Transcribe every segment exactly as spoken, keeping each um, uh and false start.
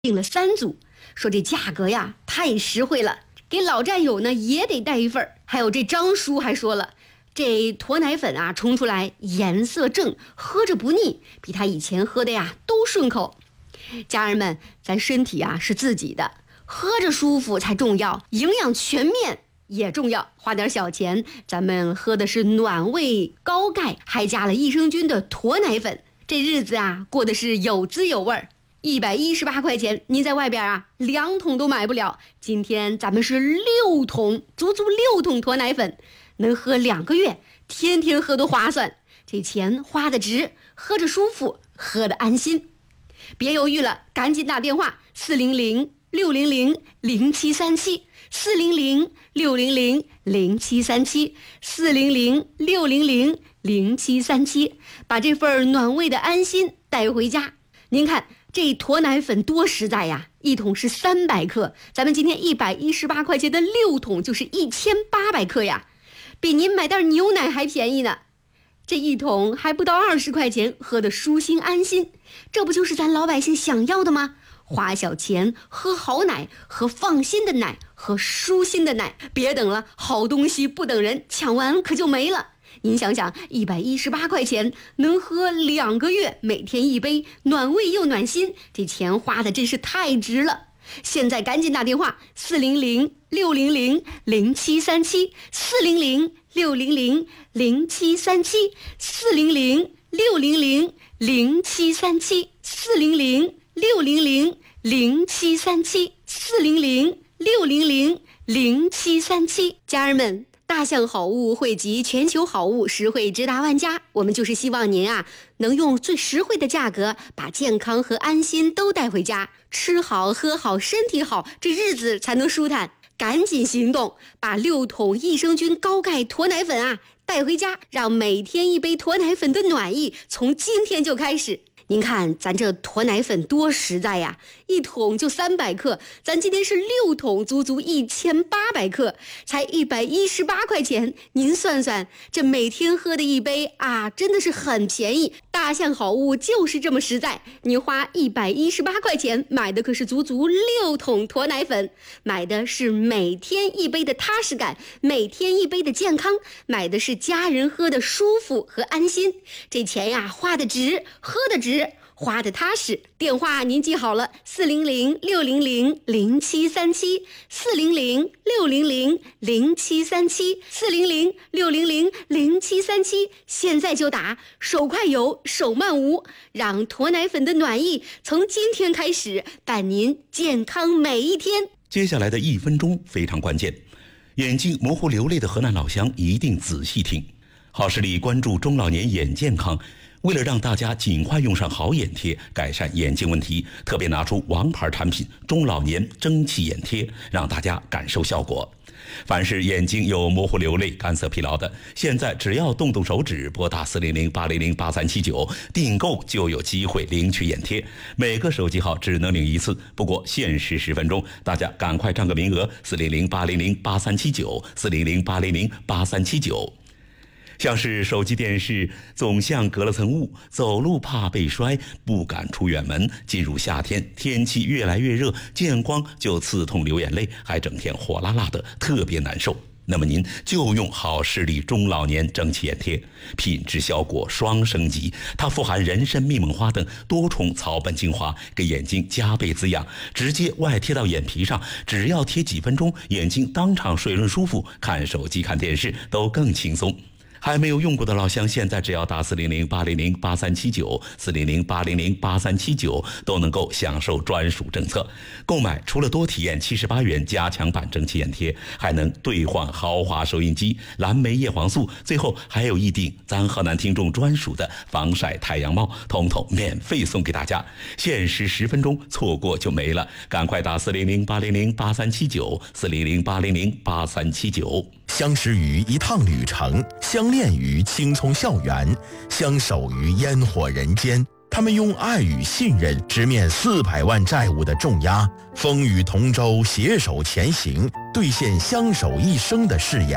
订了三组，说这价格呀太实惠了，给老战友呢也得带一份。还有这张叔还说了，这驼奶粉啊冲出来颜色正，喝着不腻，比他以前喝的呀都顺口。家人们，咱身体啊是自己的，喝着舒服才重要，营养全面也重要。花点小钱，咱们喝的是暖胃高钙，还加了益生菌的驼奶粉，这日子啊过的是有滋有味儿。一百一十八块钱，您在外边啊两桶都买不了，今天咱们是六桶，足足六桶驼奶粉，能喝两个月，天天喝都划算，这钱花的值，喝着舒服，喝的安心。别犹豫了，赶紧打电话四零零六零零零七三七，四零零六零零零七三七，四零零六零零零七三七，把这份暖胃的安心带回家。您看这驼奶粉多实在呀，一桶是三百克，咱们今天一百一十八块钱的六桶就是一千八百克呀，比您买袋牛奶还便宜呢。这一桶还不到二十块钱，喝得舒心安心，这不就是咱老百姓想要的吗？花小钱喝好奶，喝放心的奶，喝舒心的奶，别等了，好东西不等人，抢完可就没了。您想想，一百一十八块钱能喝两个月，每天一杯，暖胃又暖心，这钱花的真是太值了。现在赶紧打电话四零零六零零零七三七，四零零六零零零七三七，四零零六零零零七三七，四零零六零零零七三七，四零零六零零零七三七。家人们，大象好物汇集全球好物，实惠直达万家。我们就是希望您啊，能用最实惠的价格，把健康和安心都带回家。吃好喝好身体好，这日子才能舒坦。赶紧行动，把六桶益生菌高钙驼奶粉啊带回家，让每天一杯驼奶粉的暖意从今天就开始。您看咱这驼奶粉多实在呀，一桶就三百克，咱今天是六桶，足足一千八百克，才一百一十八块钱。您算算，这每天喝的一杯啊，真的是很便宜。大象好物就是这么实在，你花一百一十八块钱买的可是足足六桶驼奶粉，买的是每天一杯的踏实感，每天一杯的健康，买的是家人喝的舒服和安心。这钱呀，花的值，喝的值，花的踏实。电话您记好了，四零零六零零零七三七，四零零六零零零七三七，四零零六零零零七三七，现在就打，手快有，手慢无，让驼奶粉的暖意从今天开始伴您健康每一天。 接下来的一分钟非常关键，眼睛模糊流泪的河南老乡一定仔细听。好视力关注中老年眼健康，为了让大家尽快用上好眼贴，改善眼睛问题，特别拿出王牌产品中老年蒸汽眼贴，让大家感受效果。凡是眼睛有模糊流泪、干涩疲劳的，现在只要动动手指，拨打四零零八零零八三七九订购，就有机会领取眼贴。每个手机号只能领一次，不过限时十分钟，大家赶快占个名额。四零零八零零八三七九，四零零八零零八三七九。像是手机电视总像隔了层雾，走路怕被摔，不敢出远门。进入夏天，天气越来越热，见光就刺痛流眼泪，还整天火辣辣的，特别难受。那么您就用好视力中老年蒸汽眼贴，品质效果双升级，它富含人参、蜜蒙花等多重草本精华，给眼睛加倍滋养，直接外贴到眼皮上，只要贴几分钟，眼睛当场水润舒服，看手机看电视都更轻松。还没有用过的老乡，现在只要打四零零八零零八三七九，四零零八零零八三七九，都能够享受专属政策。购买除了多体验七十八元加强版蒸汽眼贴，还能兑换豪华收音机、蓝莓叶黄素，最后还有一顶咱河南听众专属的防晒太阳帽，统统免费送给大家。限时十分钟，错过就没了，赶快打四零零八零零八三七九，四零零八零零八三七九。 相识于一趟旅程，相恋于青葱校园，相守于烟火人间。他们用爱与信任直面四百万债务的重压，风雨同舟，携手前行，兑现相守一生的誓言。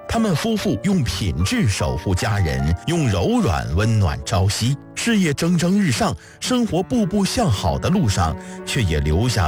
他们夫妇用品质守护家人，用柔软温暖朝夕。事业蒸蒸日上，生活步步向好的路上，却也留下